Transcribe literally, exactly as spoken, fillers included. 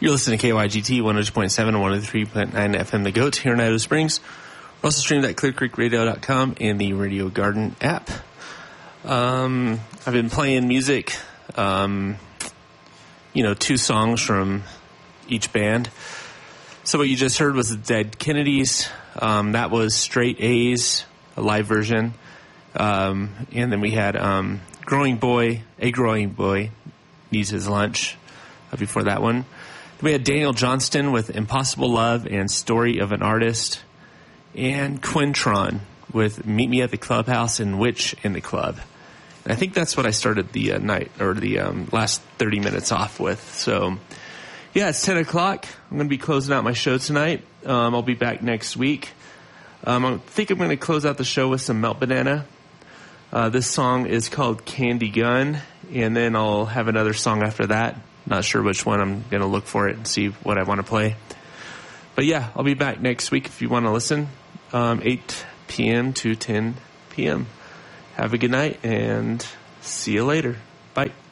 You're listening to K Y G T one oh two point seven and one oh three point nine F M The Goat here in Idaho Springs. We're also streamed at clear creek radio dot com and the Radio Garden app. Um, I've been playing music, um, you know, two songs from each band. So what you just heard was the Dead Kennedys. Um, that was Straight A's, a live version. Um, and then we had um, Growing Boy, A Growing Boy Needs His Lunch uh, before that one. We had Daniel Johnston with Impossible Love and Story of an Artist. And Quintron with Meet Me at the Clubhouse and Witch in the Club. And I think that's what I started the uh, night, or the um, last thirty minutes off with. So, yeah, it's ten o'clock. I'm going to be closing out my show tonight. Um, I'll be back next week. Um, I think I'm going to close out the show with some Melt Banana. Uh, this song is called Candy Gun. And then I'll have another song after that. Not sure which one. I'm going to look for it and see what I want to play. But yeah, I'll be back next week if you want to listen. Um, eight p.m. to ten p.m. Have a good night and see you later. Bye.